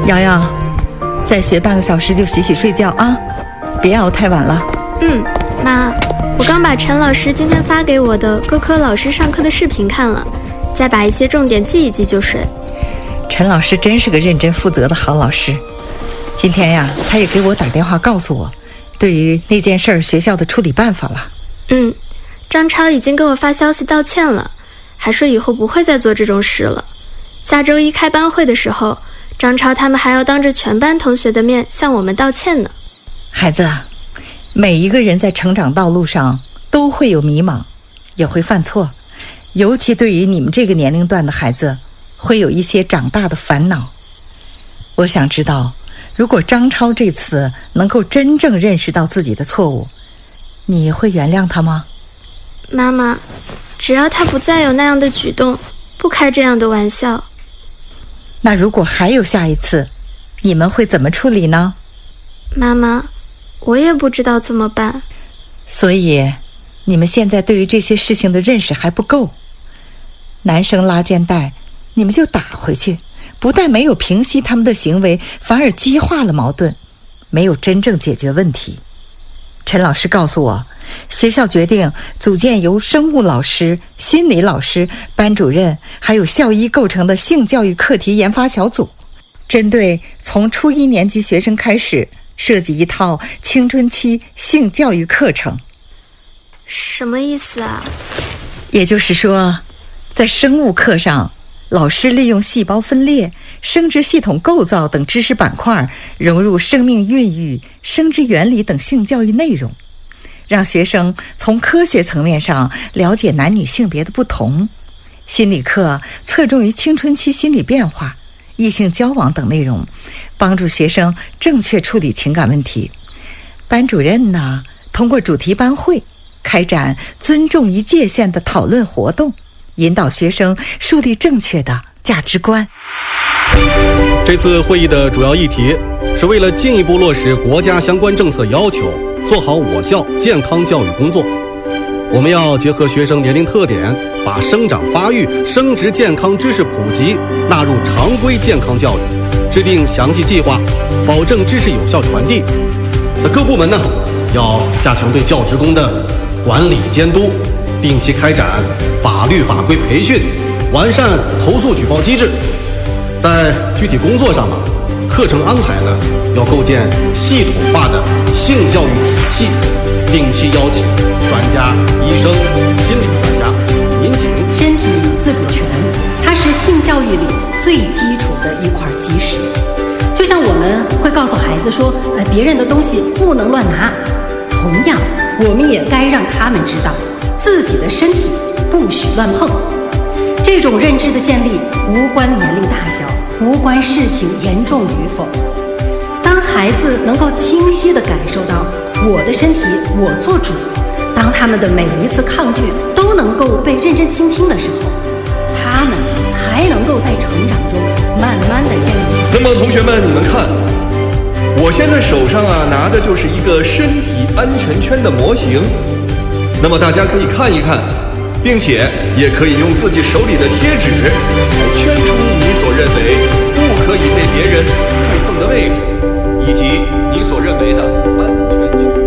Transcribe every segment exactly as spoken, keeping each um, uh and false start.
瑶瑶，再学半个小时就洗洗睡觉啊，别熬太晚了。 嗯，妈，我刚把陈老师今天发给我的各科老师上课的视频看了，再把一些重点记一记就睡。 陈老师真是个认真负责的好老师。今天呀，他也给我打电话告诉我，对于那件事儿学校的处理办法了。 嗯，张超已经给我发消息道歉了，还说以后不会再做这种事了。下周一开班会的时候，张超他们还要当着全班同学的面向我们道歉呢。 孩子，每一个人在成长道路上都会有迷茫，也会犯错，尤其对于你们这个年龄段的孩子，会有一些长大的烦恼。我想知道，如果张超这次能够真正认识到自己的错误，你会原谅他吗？ 妈妈，只要他不再有那样的举动，不开这样的玩笑。 那如果还有下一次，你们会怎么处理呢？ 妈妈，我也不知道怎么办。 所以你们现在对于这些事情的认识还不够。男生拉肩带，你们就打回去，不但没有平息他们的行为，反而激化了矛盾，没有真正解决问题。陈老师告诉我，学校决定组建由生物老师、心理老师、班主任还有校医构成的性教育课题研发小组，针对从初一年级学生开始，设计一套青春期性教育课程。 什么意思啊？ 也就是说，在生物课上，老师利用细胞分裂、生殖系统构造等知识板块，融入生命孕育、生殖原理等性教育内容，让学生从科学层面上了解男女性别的不同。心理课侧重于青春期心理变化、异性交往等内容，帮助学生正确处理情感问题。班主任呢，通过主题班会开展尊重于界限的讨论活动，引导学生树立正确的价值观。 这次会议的主要议题是为了进一步落实国家相关政策要求，做好我校健康教育工作。我们要结合学生年龄特点，把生长发育、生殖健康知识普及纳入常规健康教育，制定详细计划，保证知识有效传递。那各部门呢，要加强对教职工的管理监督，定期开展法律法规培训，完善投诉举报机制。在具体工作上呢，课程安排呢要构建系统化的性教育体系，定期邀请专家、医生、心理专家、民警。 身体自主权，它是性教育里最基础的一块基石。就像我们会告诉孩子说，呃，别人的东西不能乱拿，同样，我们也该让他们知道，自己的身体不许乱碰。这种认知的建立无关年龄大小，无关事情严重与否。当孩子能够清晰地感受到我的身体我做主，当他们的每一次抗拒都能够被认真倾听的时候，他们才能够在成长中慢慢地建立起。 那么同学们，你们看，我现在手上啊拿的就是一个身体安全圈的模型，那么大家可以看一看，并且也可以用自己手里的贴纸来圈出你所认为不可以被别人触碰的位置，以及你所认为的安全区域。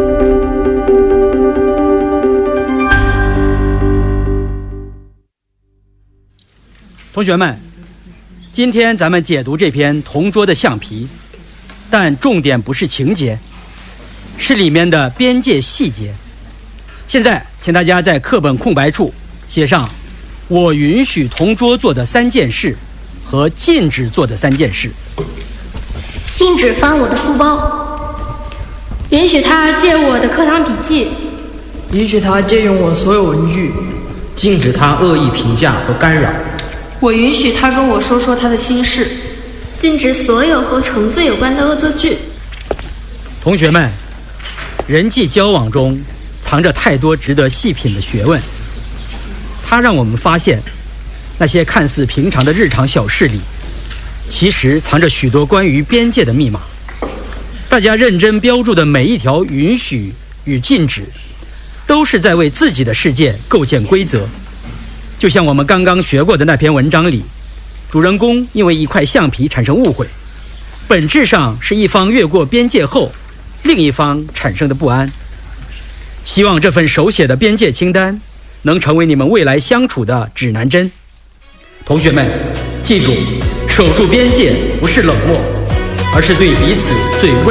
同学们，今天咱们解读这篇同桌的橡皮，但重点不是情节，是里面的边界细节。现在请大家在课本空白处写上我允许同桌做的三件事和禁止做的三件事。 禁止翻我的书包， 允许他借我的课堂笔记， 允许他借用我所有文具， 禁止他恶意评价和干扰。 我允许他跟我说说他的心事， 禁止所有和虫子有关的恶作剧。 同学们，人际交往中藏着太多值得细品的学问，它让我们发现那些看似平常的日常小事里，其实藏着许多关于边界的密码。大家认真标注的每一条允许与禁止，都是在为自己的世界构建规则。就像我们刚刚学过的那篇文章里，主人公因为一块橡皮产生误会， 本质上是一方越过边界后，另一方产生的不安。希望这份手写的边界清单能成为你们未来相处的指南针。同学们，记住，守住边界不是冷漠，而是对彼此最温